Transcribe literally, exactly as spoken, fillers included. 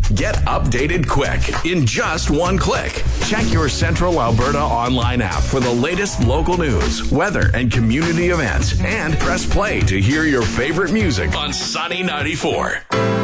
Get updated quick in just one click. Check your Central Alberta online app for the latest local news, weather, and community events. And press play to hear your favorite music on Sunny ninety-four.